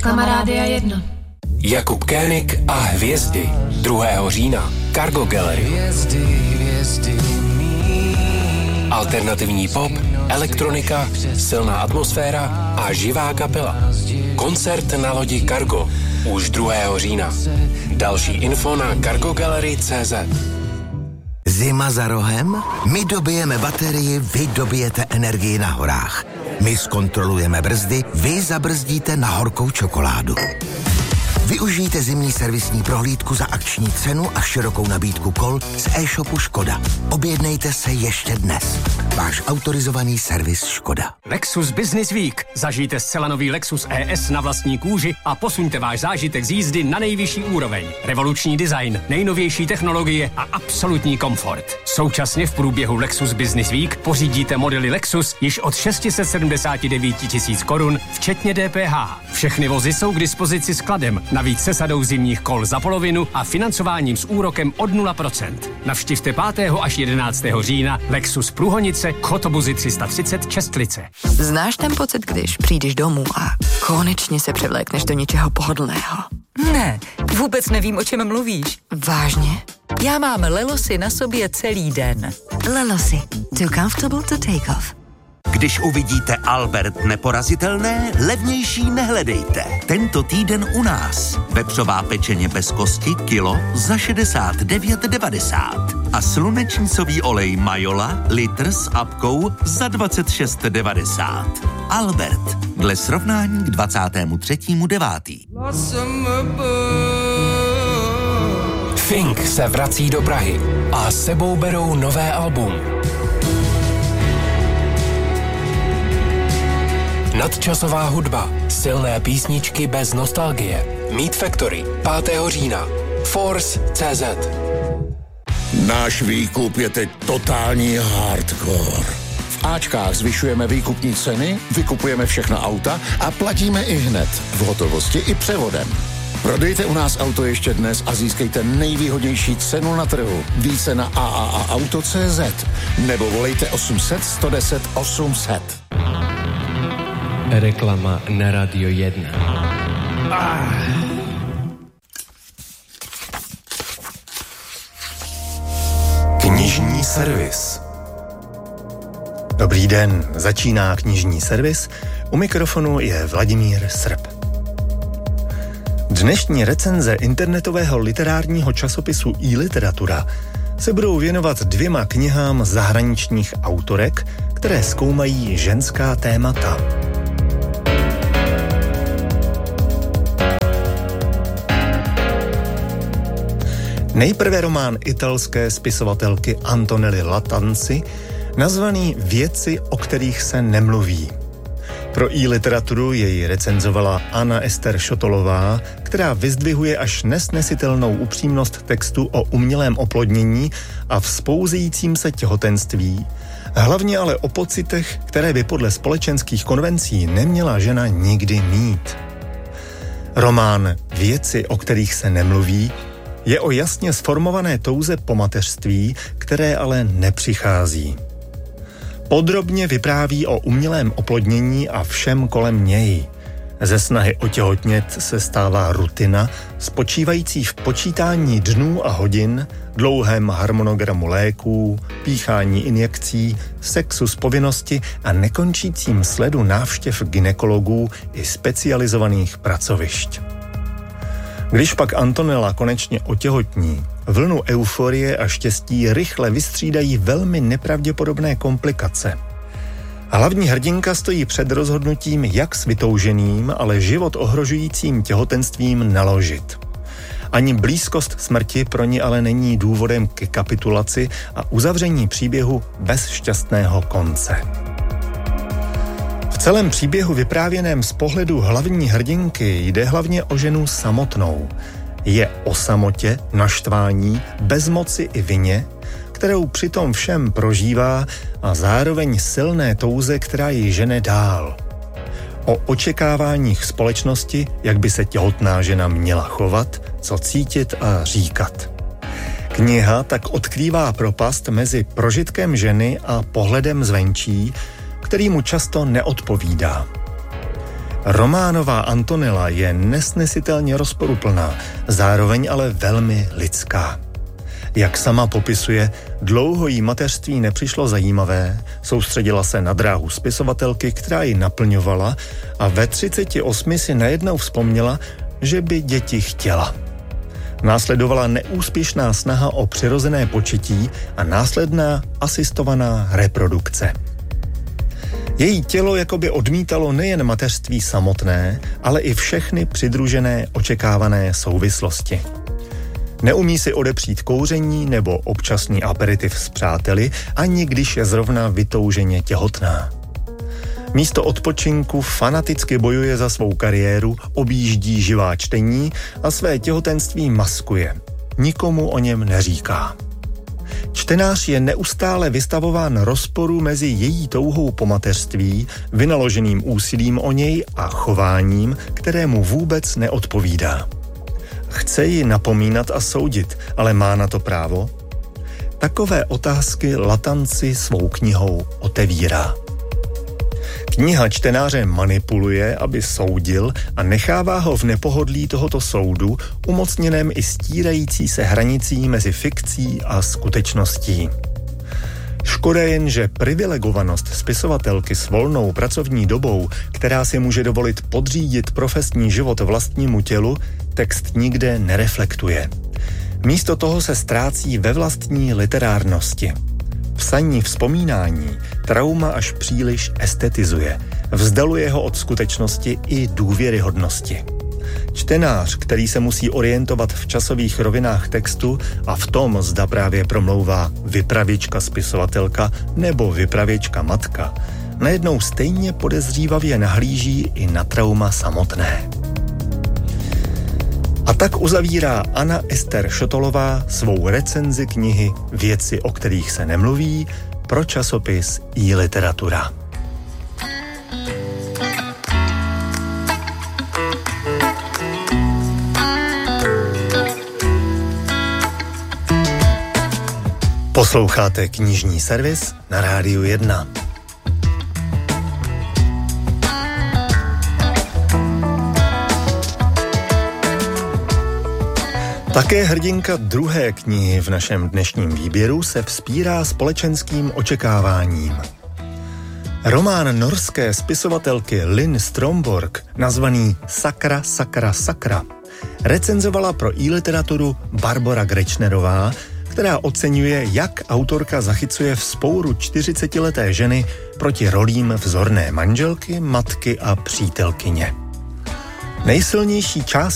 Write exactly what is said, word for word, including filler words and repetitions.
Reklama Rádia jedna. Jakub Kénik a hvězdy. druhého října. Cargo Gallery. Alternativní pop, elektronika, silná atmosféra a živá kapela. Koncert na lodi Cargo. Už druhého října. Další info na cargo gallery tečka cé zet. Zima za rohem? My dobijeme baterii, vy dobijete energii na horách. My zkontrolujeme brzdy, vy zabrzdíte na horkou čokoládu. Využijte zimní servisní prohlídku za akční cenu a širokou nabídku kol z e-shopu Škoda. Objednejte se ještě dnes. Váš autorizovaný servis Škoda. Lexus Business Week. Zažijte zcela nový Lexus E S na vlastní kůži a posuňte váš zážitek z jízdy na nejvyšší úroveň. Revoluční design, nejnovější technologie a absolutní komfort. Současně v průběhu Lexus Business Week pořídíte modely Lexus již od šest set sedmdesát devět tisíc korun, včetně D P H. Všechny vozy jsou k dispozici skladem, navíc se sadou zimních kol za polovinu a financováním s úrokem od nula procent. Navštivte pátého až jedenáctého října Lexus Průhonice, Chotobuzy tři sta třicet Čestlice. Znáš ten pocit, když přijdeš domů a konečně se převlékneš do něčeho pohodlného? Ne, vůbec nevím, o čem mluvíš. Vážně? Já mám Lelosy na sobě celý den. Lelosy. Too comfortable to take off. Když uvidíte Albert neporazitelné, levnější nehledejte. Tento týden u nás. Vepřová pečeně bez kosti kilo za šedesát devět devadesát. A slunečnicový olej Majola litr s apkou za dvacet šest devadesát. Albert. Dle srovnání k dvacátému třetímu devátý. Fink se vrací do Prahy a s sebou berou nové album. Nadčasová hudba, silné písničky bez nostalgie. Meat Factory, pátého října. Force tečka cé zet. Náš výkup je teď totální hardcore. V Ačkách zvyšujeme výkupní ceny, vykupujeme všechna auta a platíme i hned, v hotovosti i převodem. Prodejte u nás auto ještě dnes a získejte nejvýhodnější cenu na trhu. Více na a a a auto tečka cé zet nebo volejte osm set, sto deset, osm set. Reklama na Radio jedna. Ah. Knižní servis. Dobrý den, začíná knižní servis. U mikrofonu je Vladimír Srb. Dnešní recenze internetového literárního časopisu iLiteratura se budou věnovat dvěma knihám zahraničních autorek, které zkoumají ženská témata. Nejprve román italské spisovatelky Antonely Lattanzi, nazvaný Věci, o kterých se nemluví. Pro iLiteraturu jej recenzovala Anna Ester Šotolová, která vyzdvihuje až nesnesitelnou upřímnost textu o umělém oplodnění a vzpouzejícím se těhotenství, hlavně ale o pocitech, které by podle společenských konvencí neměla žena nikdy mít. Román Věci, o kterých se nemluví, je o jasně sformované touze po mateřství, které ale nepřichází. Podrobně vypráví o umělém oplodnění a všem kolem něj. Ze snahy otěhotnět se stává rutina, spočívající v počítání dnů a hodin, dlouhém harmonogramu léků, píchání injekcí, sexu z povinnosti a nekončícím sledu návštěv gynekologů i specializovaných pracovišť. Když pak Antonella konečně otěhotní, vlnu euforie a štěstí rychle vystřídají velmi nepravděpodobné komplikace. Hlavní hrdinka stojí před rozhodnutím, jak s vytouženým, ale život ohrožujícím těhotenstvím naložit. Ani blízkost smrti pro ní ale není důvodem ke kapitulaci a uzavření příběhu bez šťastného konce. V celém příběhu vyprávěném z pohledu hlavní hrdinky jde hlavně o ženu samotnou. Je o samotě, naštvání, bezmoci i vině, kterou přitom všem prožívá a zároveň silné touze, která ji žene dál. O očekáváních společnosti, jak by se těhotná žena měla chovat, co cítit a říkat. Kniha tak odkrývá propast mezi prožitkem ženy a pohledem zvenčí, který mu často neodpovídá. Románová Antonela je nesnesitelně rozporuplná, zároveň ale velmi lidská. Jak sama popisuje, dlouho jí mateřství nepřišlo zajímavé, soustředila se na dráhu spisovatelky, která ji naplňovala, a ve třiceti osmi si najednou vzpomněla, že by děti chtěla. Následovala neúspěšná snaha o přirozené početí a následná asistovaná reprodukce. Její tělo jakoby odmítalo nejen mateřství samotné, ale i všechny přidružené očekávané souvislosti. Neumí si odepřít kouření nebo občasný aperitiv s přáteli, ani když je zrovna vytouženě těhotná. Místo odpočinku fanaticky bojuje za svou kariéru, objíždí živá čtení a své těhotenství maskuje. Nikomu o něm neříká. Čtenář je neustále vystavován rozporu mezi její touhou po mateřství, vynaloženým úsilím o něj a chováním, kterému vůbec neodpovídá. Chce ji napomínat a soudit, ale má na to právo? Takové otázky Latanzi svou knihou otevírá. Kniha čtenáře manipuluje, aby soudil, a nechává ho v nepohodlí tohoto soudu, umocněném i stírající se hranicí mezi fikcí a skutečností. Škoda jen, že privilegovanost spisovatelky s volnou pracovní dobou, která si může dovolit podřídit profesní život vlastnímu tělu, text nikde nereflektuje. Místo toho se ztrácí ve vlastní literárnosti. Psaní vzpomínání trauma až příliš estetizuje, vzdaluje ho od skutečnosti i důvěryhodnosti. Čtenář, který se musí orientovat v časových rovinách textu a v tom, zda právě promlouvá vypravěčka spisovatelka nebo vypravěčka matka, najednou stejně podezřívavě nahlíží i na trauma samotné. A tak uzavírá Anna Ester Šotolová svou recenzi knihy Věci, o kterých se nemluví, pro časopis iLiteratura. Posloucháte knižní servis na Rádiu jedna. Také hrdinka druhé knihy v našem dnešním výběru se vzpírá společenským očekáváním. Román norské spisovatelky Linn Stromborg, nazvaný Sakra, sakra, sakra, recenzovala pro iLiteraturu Barbora Grečnerová, která oceňuje, jak autorka zachycuje vzpouru čtyřicetileté ženy proti rolím vzorné manželky, matky a přítelkyně. Nejsilnější část